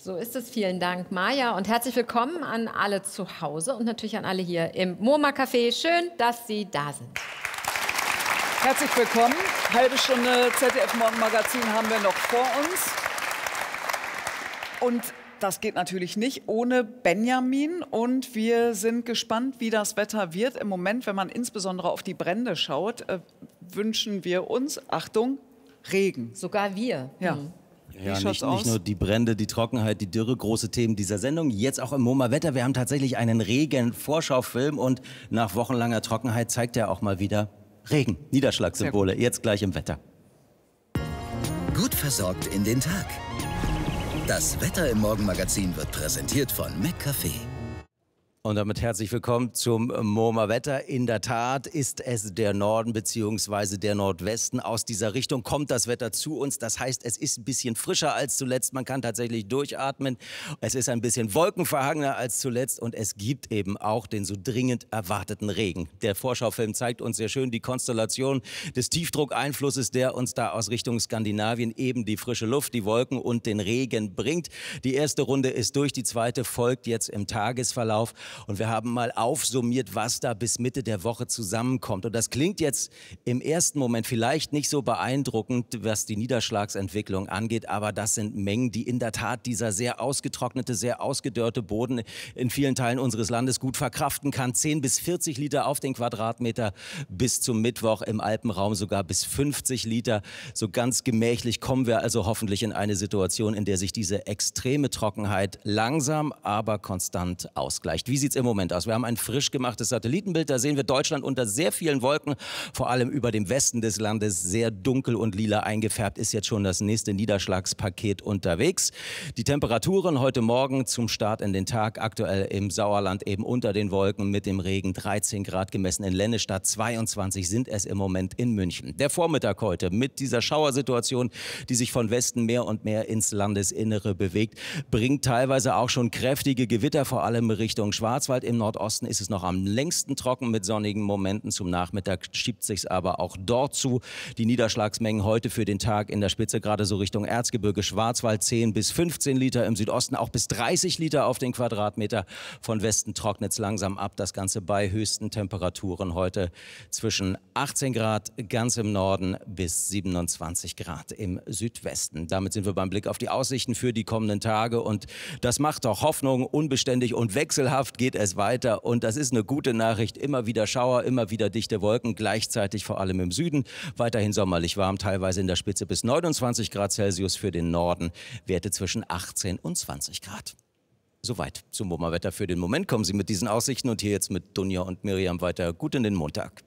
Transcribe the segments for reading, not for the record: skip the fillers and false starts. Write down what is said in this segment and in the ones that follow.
So ist es. Vielen Dank, Maja. Und herzlich willkommen an alle zu Hause und natürlich an alle hier im MoMA Café. Schön, dass Sie da sind. Herzlich willkommen. Halbe Stunde ZDF Morgenmagazin haben wir noch vor uns. Und das geht natürlich nicht ohne Benjamin. Und wir sind gespannt, wie das Wetter wird. Im Moment, wenn man insbesondere auf die Brände schaut, wünschen wir uns, Achtung, Regen. Sogar wir. Ja. Ja, nicht nur die Brände, die Trockenheit, die Dürre, große Themen dieser Sendung. Jetzt auch im MoMA Wetter. Wir haben tatsächlich einen Regen-Vorschaufilm und nach wochenlanger Trockenheit zeigt er auch mal wieder Regen, Niederschlagssymbole. Jetzt gleich im Wetter. Gut versorgt in den Tag. Das Wetter im Morgenmagazin wird präsentiert von McCafé. Und damit herzlich willkommen zum MoMA Wetter. In der Tat ist es der Norden bzw. der Nordwesten. Aus dieser Richtung kommt das Wetter zu uns. Das heißt, es ist ein bisschen frischer als zuletzt. Man kann tatsächlich durchatmen. Es ist ein bisschen wolkenverhangener als zuletzt. Und es gibt eben auch den so dringend erwarteten Regen. Der Vorschaufilm zeigt uns sehr schön die Konstellation des Tiefdruckeinflusses, der uns da aus Richtung Skandinavien eben die frische Luft, die Wolken und den Regen bringt. Die erste Runde ist durch, die zweite folgt jetzt im Tagesverlauf. Und wir haben mal aufsummiert, was da bis Mitte der Woche zusammenkommt. Und das klingt jetzt im ersten Moment vielleicht nicht so beeindruckend, was die Niederschlagsentwicklung angeht. Aber das sind Mengen, die in der Tat dieser sehr ausgetrocknete, sehr ausgedörrte Boden in vielen Teilen unseres Landes gut verkraften kann. 10 bis 40 Liter auf den Quadratmeter, bis zum Mittwoch im Alpenraum sogar bis 50 Liter. So ganz gemächlich kommen wir also hoffentlich in eine Situation, in der sich diese extreme Trockenheit langsam, aber konstant ausgleicht. Wie sieht es im Moment aus? Wir haben ein frisch gemachtes Satellitenbild. Da sehen wir Deutschland unter sehr vielen Wolken, vor allem über dem Westen des Landes. Sehr dunkel und lila eingefärbt ist jetzt schon das nächste Niederschlagspaket unterwegs. Die Temperaturen heute Morgen zum Start in den Tag aktuell im Sauerland eben unter den Wolken mit dem Regen. 13 Grad gemessen in Lennestadt, 22 sind es im Moment in München. Der Vormittag heute mit dieser Schauersituation, die sich von Westen mehr und mehr ins Landesinnere bewegt, bringt teilweise auch schon kräftige Gewitter, vor allem Richtung Schwarzwald. Im Nordosten ist es noch am längsten trocken mit sonnigen Momenten. Zum Nachmittag schiebt sich aber auch dort zu. Die Niederschlagsmengen heute für den Tag in der Spitze gerade so Richtung Erzgebirge, Schwarzwald 10 bis 15 Liter, im Südosten auch bis 30 Liter auf den Quadratmeter. Von Westen trocknet es langsam ab. Das Ganze bei höchsten Temperaturen heute zwischen 18 Grad ganz im Norden bis 27 Grad im Südwesten. Damit sind wir beim Blick auf die Aussichten für die kommenden Tage. Und das macht doch Hoffnung. Unbeständig und wechselhaft geht es weiter und das ist eine gute Nachricht. Immer wieder Schauer, immer wieder dichte Wolken, gleichzeitig vor allem im Süden. Weiterhin sommerlich warm, teilweise in der Spitze bis 29 Grad Celsius für den Norden. Werte zwischen 18 und 20 Grad. Soweit zum MoMA-Wetter für den Moment. Kommen Sie mit diesen Aussichten und hier jetzt mit Dunja und Miriam weiter. Gut in den Montag.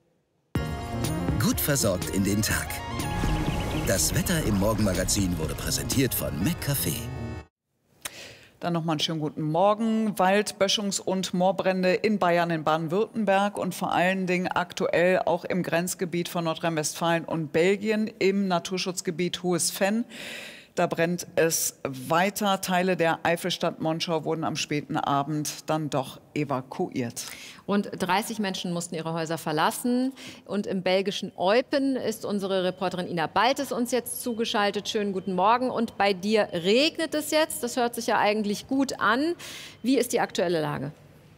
Gut versorgt in den Tag. Das Wetter im Morgenmagazin wurde präsentiert von McCafé. Dann nochmal einen schönen guten Morgen. Wald-, Böschungs- und Moorbrände in Bayern, in Baden-Württemberg und vor allen Dingen aktuell auch im Grenzgebiet von Nordrhein-Westfalen und Belgien im Naturschutzgebiet Hohes Venn. Da brennt es weiter. Teile der Eifelstadt Monschau wurden am späten Abend dann doch evakuiert. Rund 30 Menschen mussten ihre Häuser verlassen. Und im belgischen Eupen ist unsere Reporterin Ina Baltes uns jetzt zugeschaltet. Schönen guten Morgen. Und bei dir regnet es jetzt. Das hört sich ja eigentlich gut an. Wie ist die aktuelle Lage?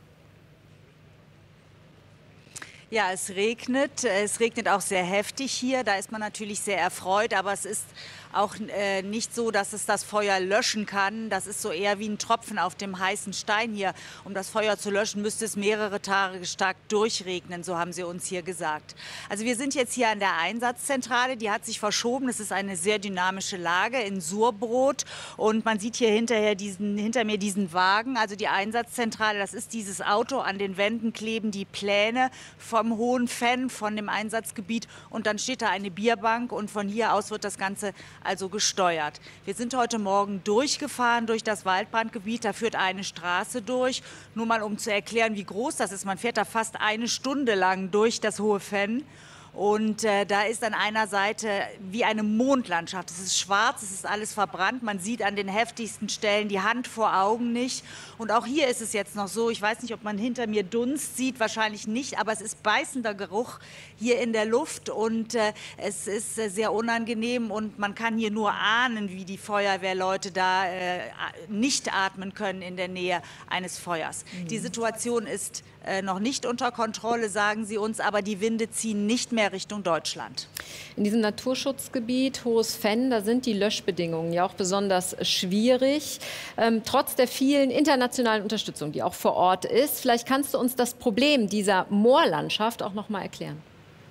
Ja, es regnet. Es regnet auch sehr heftig hier. Da ist man natürlich sehr erfreut. Aber es ist auch nicht so, dass es das Feuer löschen kann. Das ist so eher wie ein Tropfen auf dem heißen Stein hier. Um das Feuer zu löschen, müsste es mehrere Tage stark durchregnen, so haben sie uns hier gesagt. Also wir sind jetzt hier an der Einsatzzentrale, die hat sich verschoben. Es ist eine sehr dynamische Lage in Surbrot und man sieht hier hinter mir diesen Wagen, also die Einsatzzentrale, das ist dieses Auto. An den Wänden kleben die Pläne vom Hohen Venn, von dem Einsatzgebiet und dann steht da eine Bierbank und von hier aus wird das Ganze also gesteuert. Wir sind heute Morgen durchgefahren durch das Waldbrandgebiet. Da führt eine Straße durch. Nur mal um zu erklären, wie groß das ist. Man fährt da fast eine Stunde lang durch das Hohe Venn. Und da ist an einer Seite wie eine Mondlandschaft. Es ist schwarz, es ist alles verbrannt. Man sieht an den heftigsten Stellen die Hand vor Augen nicht. Und auch hier ist es jetzt noch so, ich weiß nicht, ob man hinter mir Dunst sieht, wahrscheinlich nicht, aber es ist beißender Geruch hier in der Luft und es ist sehr unangenehm und man kann hier nur ahnen, wie die Feuerwehrleute da nicht atmen können in der Nähe eines Feuers. Die Situation ist noch nicht unter Kontrolle, sagen sie uns, aber die Winde ziehen nicht mehr Richtung Deutschland. In diesem Naturschutzgebiet Hohes Venn, da sind die Löschbedingungen ja auch besonders schwierig, trotz der vielen internationalen Unterstützung, die auch vor Ort ist. Vielleicht kannst du uns das Problem dieser Moorlandschaft auch noch mal erklären.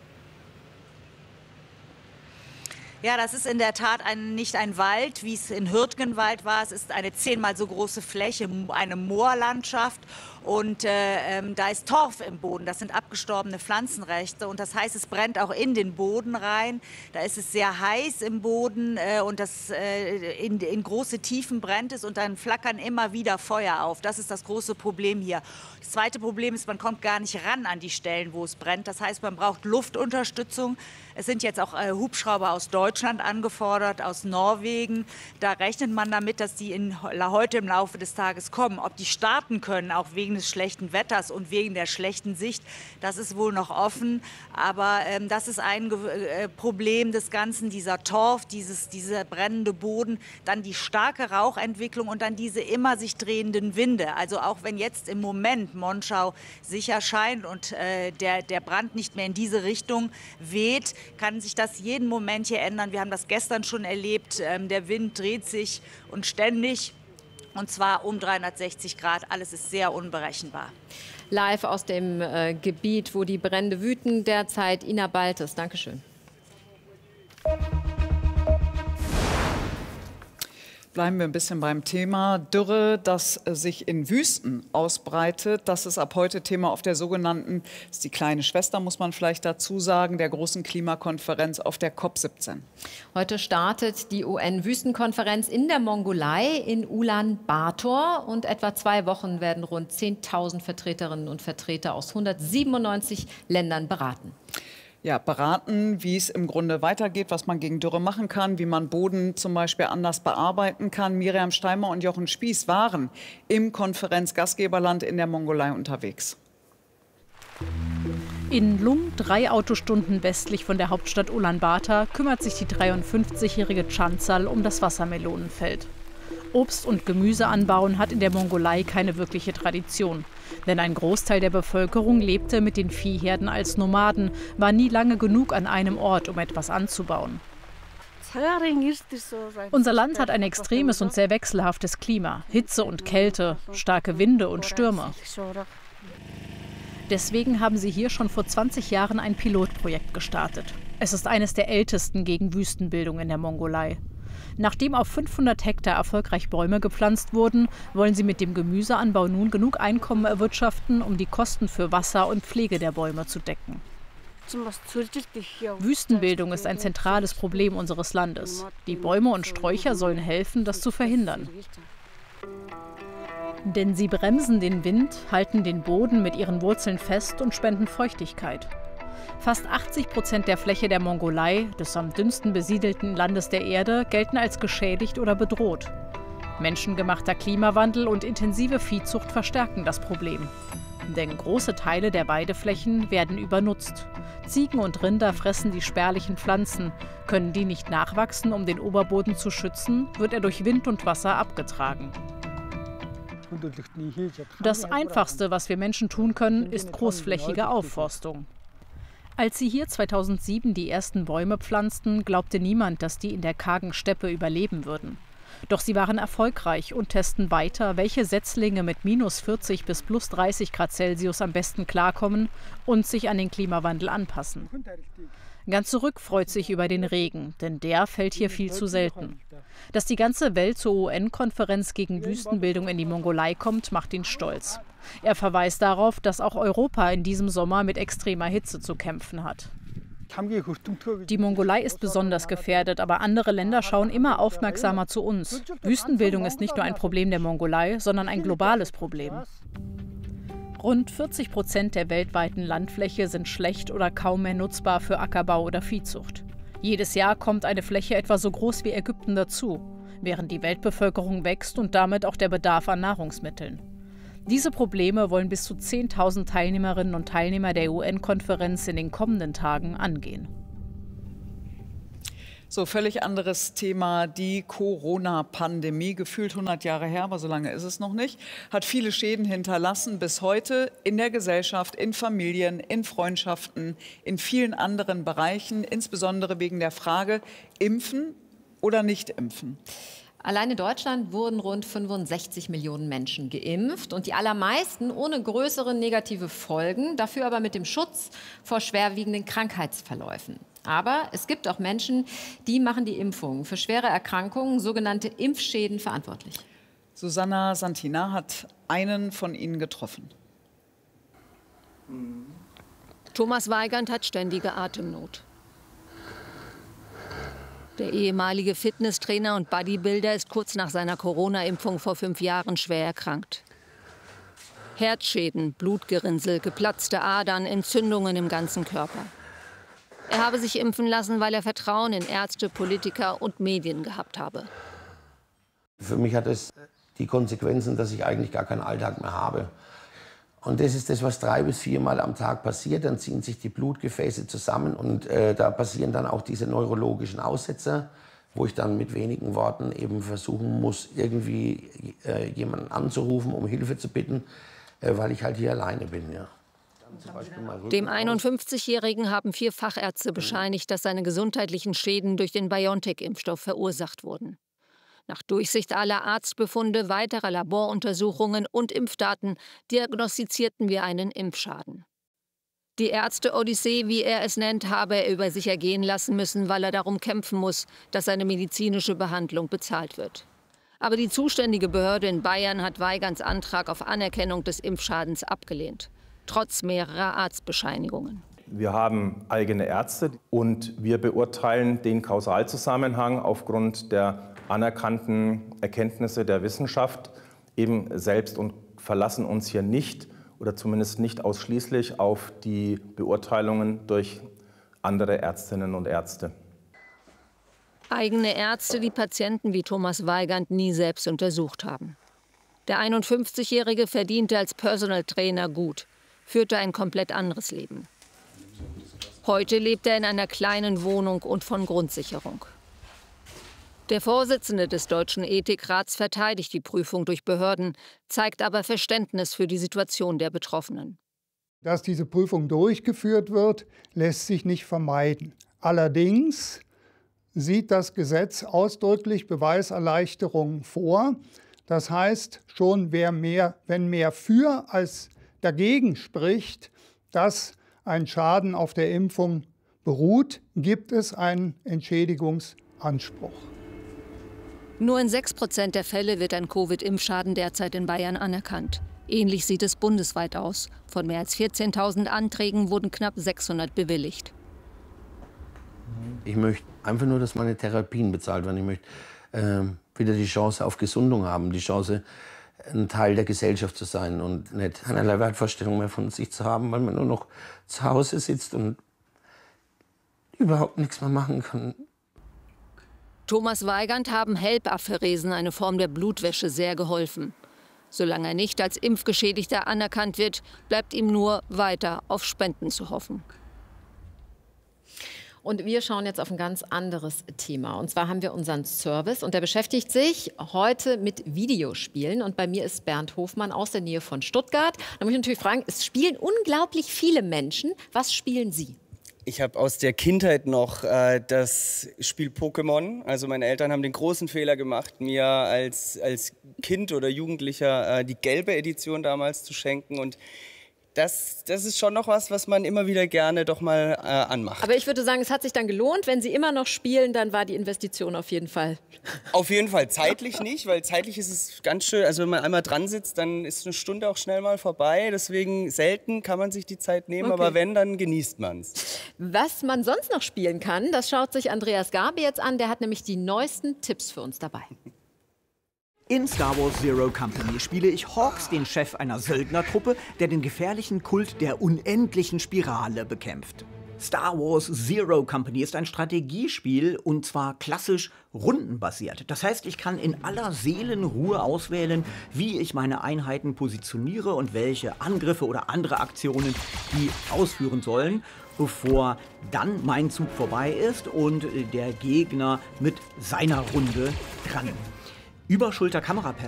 Ja, das ist in der Tat nicht ein Wald, wie es in Hürtgenwald war. Es ist eine 10-mal so große Fläche, eine Moorlandschaft. Und da ist Torf im Boden, das sind abgestorbene Pflanzenreste. Und das heißt, es brennt auch in den Boden rein. Da ist es sehr heiß im Boden und in große Tiefen brennt es und dann flackern immer wieder Feuer auf. Das ist das große Problem hier. Das zweite Problem ist, man kommt gar nicht ran an die Stellen, wo es brennt. Das heißt, man braucht Luftunterstützung. Es sind jetzt auch Hubschrauber aus Deutschland angefordert, aus Norwegen. Da rechnet man damit, dass die heute im Laufe des Tages kommen. Ob die starten können, auch wegen des schlechten Wetters und wegen der schlechten Sicht, das ist wohl noch offen. Aber das ist ein Problem des Ganzen, dieser Torf, dieser brennende Boden, dann die starke Rauchentwicklung und dann diese immer sich drehenden Winde. Also auch wenn jetzt im Moment Monschau sicher scheint und der Brand nicht mehr in diese Richtung weht, kann sich das jeden Moment hier ändern. Wir haben das gestern schon erlebt. Der Wind dreht sich und ständig. Und zwar um 360 Grad. Alles ist sehr unberechenbar. Live aus dem Gebiet, wo die Brände wüten, derzeit Ina Baltes. Dankeschön. Bleiben wir ein bisschen beim Thema Dürre, das sich in Wüsten ausbreitet. Das ist ab heute Thema auf der sogenannten, das ist die kleine Schwester, muss man vielleicht dazu sagen, der großen Klimakonferenz auf der COP17. Heute startet die UN-Wüstenkonferenz in der Mongolei in Ulaanbaatar und etwa 2 Wochen werden rund 10.000 Vertreterinnen und Vertreter aus 197 Ländern beraten. Ja, beraten, wie es im Grunde weitergeht, was man gegen Dürre machen kann, wie man Boden zum Beispiel anders bearbeiten kann. Miriam Steimer und Jochen Spieß waren im Konferenzgastgeberland in der Mongolei unterwegs. In Lung, 3 Autostunden westlich von der Hauptstadt Ulaanbaatar, kümmert sich die 53-jährige Chansal um das Wassermelonenfeld. Obst- und Gemüse anbauen hat in der Mongolei keine wirkliche Tradition. Denn ein Großteil der Bevölkerung lebte mit den Viehherden als Nomaden, war nie lange genug an einem Ort, um etwas anzubauen. Unser Land hat ein extremes und sehr wechselhaftes Klima, Hitze und Kälte, starke Winde und Stürme. Deswegen haben sie hier schon vor 20 Jahren ein Pilotprojekt gestartet. Es ist eines der ältesten gegen Wüstenbildung in der Mongolei. Nachdem auf 500 Hektar erfolgreich Bäume gepflanzt wurden, wollen sie mit dem Gemüseanbau nun genug Einkommen erwirtschaften, um die Kosten für Wasser und Pflege der Bäume zu decken. Wüstenbildung ist ein zentrales Problem unseres Landes. Die Bäume und Sträucher sollen helfen, das zu verhindern. Denn sie bremsen den Wind, halten den Boden mit ihren Wurzeln fest und spenden Feuchtigkeit. Fast 80% der Fläche der Mongolei, des am dünnsten besiedelten Landes der Erde, gelten als geschädigt oder bedroht. Menschengemachter Klimawandel und intensive Viehzucht verstärken das Problem. Denn große Teile der Weideflächen werden übernutzt. Ziegen und Rinder fressen die spärlichen Pflanzen. Können die nicht nachwachsen, um den Oberboden zu schützen, wird er durch Wind und Wasser abgetragen. Das Einfachste, was wir Menschen tun können, ist großflächige Aufforstung. Als sie hier 2007 die ersten Bäume pflanzten, glaubte niemand, dass die in der kargen Steppe überleben würden. Doch sie waren erfolgreich und testen weiter, welche Setzlinge mit -40 bis +30 Grad Celsius am besten klarkommen und sich an den Klimawandel anpassen. Ganz zurück freut sich über den Regen, denn der fällt hier viel zu selten. Dass die ganze Welt zur UN-Konferenz gegen Wüstenbildung in die Mongolei kommt, macht ihn stolz. Er verweist darauf, dass auch Europa in diesem Sommer mit extremer Hitze zu kämpfen hat. Die Mongolei ist besonders gefährdet, aber andere Länder schauen immer aufmerksamer zu uns. Wüstenbildung ist nicht nur ein Problem der Mongolei, sondern ein globales Problem. Rund 40% der weltweiten Landfläche sind schlecht oder kaum mehr nutzbar für Ackerbau oder Viehzucht. Jedes Jahr kommt eine Fläche etwa so groß wie Ägypten dazu, während die Weltbevölkerung wächst und damit auch der Bedarf an Nahrungsmitteln. Diese Probleme wollen bis zu 10.000 Teilnehmerinnen und Teilnehmer der UN-Konferenz in den kommenden Tagen angehen. So, völlig anderes Thema. Die Corona-Pandemie, gefühlt 100 Jahre her, aber so lange ist es noch nicht, hat viele Schäden hinterlassen bis heute in der Gesellschaft, in Familien, in Freundschaften, in vielen anderen Bereichen, insbesondere wegen der Frage, impfen oder nicht impfen. Allein in Deutschland wurden rund 65 Millionen Menschen geimpft und die allermeisten ohne größere negative Folgen, dafür aber mit dem Schutz vor schwerwiegenden Krankheitsverläufen. Aber es gibt auch Menschen, die machen die Impfung für schwere Erkrankungen, sogenannte Impfschäden, verantwortlich. Susanna Santina hat einen von ihnen getroffen. Thomas Weigand hat ständige Atemnot. Der ehemalige Fitnesstrainer und Bodybuilder ist kurz nach seiner Corona-Impfung vor 5 Jahren schwer erkrankt. Herzschäden, Blutgerinnsel, geplatzte Adern, Entzündungen im ganzen Körper. Er habe sich impfen lassen, weil er Vertrauen in Ärzte, Politiker und Medien gehabt habe. Für mich hat es die Konsequenzen, dass ich eigentlich gar keinen Alltag mehr habe. Und das ist das, was 3- bis 4-mal am Tag passiert. Dann ziehen sich die Blutgefäße zusammen und da passieren dann auch diese neurologischen Aussetzer, wo ich dann mit wenigen Worten eben versuchen muss, irgendwie jemanden anzurufen, um Hilfe zu bitten, weil ich halt hier alleine bin. Ja. Dem 51-Jährigen haben 4 Fachärzte bescheinigt, dass seine gesundheitlichen Schäden durch den BioNTech-Impfstoff verursacht wurden. Nach Durchsicht aller Arztbefunde, weiterer Laboruntersuchungen und Impfdaten diagnostizierten wir einen Impfschaden. Die Ärzte-Odyssee, wie er es nennt, habe er über sich ergehen lassen müssen, weil er darum kämpfen muss, dass seine medizinische Behandlung bezahlt wird. Aber die zuständige Behörde in Bayern hat Weigands Antrag auf Anerkennung des Impfschadens abgelehnt, trotz mehrerer Arztbescheinigungen. Wir haben eigene Ärzte und wir beurteilen den Kausalzusammenhang aufgrund der anerkannten Erkenntnisse der Wissenschaft eben selbst und verlassen uns hier nicht oder zumindest nicht ausschließlich auf die Beurteilungen durch andere Ärztinnen und Ärzte. Eigene Ärzte, die Patienten wie Thomas Weigand nie selbst untersucht haben. Der 51-Jährige verdiente als Personal Trainer gut, führte ein komplett anderes Leben. Heute lebt er in einer kleinen Wohnung und von Grundsicherung. Der Vorsitzende des Deutschen Ethikrats verteidigt die Prüfung durch Behörden, zeigt aber Verständnis für die Situation der Betroffenen. Dass diese Prüfung durchgeführt wird, lässt sich nicht vermeiden. Allerdings sieht das Gesetz ausdrücklich Beweiserleichterungen vor. Das heißt, schon wenn mehr für als dagegen spricht, dass ein Schaden auf der Impfung beruht, gibt es einen Entschädigungsanspruch. Nur in 6% der Fälle wird ein Covid-Impfschaden derzeit in Bayern anerkannt. Ähnlich sieht es bundesweit aus. Von mehr als 14.000 Anträgen wurden knapp 600 bewilligt. Ich möchte einfach nur, dass meine Therapien bezahlt werden. Ich möchte wieder die Chance auf Gesundung haben, die Chance, ein Teil der Gesellschaft zu sein und nicht keinerlei Wertvorstellung mehr von sich zu haben, weil man nur noch zu Hause sitzt und überhaupt nichts mehr machen kann. Thomas Weigand haben HELP-Apheresen, eine Form der Blutwäsche, sehr geholfen. Solange er nicht als Impfgeschädigter anerkannt wird, bleibt ihm nur weiter auf Spenden zu hoffen. Und wir schauen jetzt auf ein ganz anderes Thema. Und zwar haben wir unseren Service und der beschäftigt sich heute mit Videospielen. Und bei mir ist Bernd Hofmann aus der Nähe von Stuttgart. Da muss ich natürlich fragen, es spielen unglaublich viele Menschen. Was spielen Sie? Ich habe aus der Kindheit noch das Spiel Pokémon. Also meine Eltern haben den großen Fehler gemacht, mir als Kind oder Jugendlicher die gelbe Edition damals zu schenken. Und das ist schon noch was man immer wieder gerne doch mal anmacht. Aber ich würde sagen, es hat sich dann gelohnt. Wenn Sie immer noch spielen, dann war die Investition auf jeden Fall. Auf jeden Fall. Zeitlich nicht, weil zeitlich ist es ganz schön. Also wenn man einmal dran sitzt, dann ist eine Stunde auch schnell mal vorbei. Deswegen selten kann man sich die Zeit nehmen, okay. Aber wenn, dann genießt man es. Was man sonst noch spielen kann, das schaut sich Andreas Garbe jetzt an. Der hat nämlich die neuesten Tipps für uns dabei. In Star Wars Zero Company spiele ich Hawks, den Chef einer Söldnertruppe, der den gefährlichen Kult der unendlichen Spirale bekämpft. Star Wars Zero Company ist ein Strategiespiel und zwar klassisch rundenbasiert. Das heißt, ich kann in aller Seelenruhe auswählen, wie ich meine Einheiten positioniere und welche Angriffe oder andere Aktionen die ausführen sollen, bevor dann mein Zug vorbei ist und der Gegner mit seiner Runde dran. Überschulter-Kamera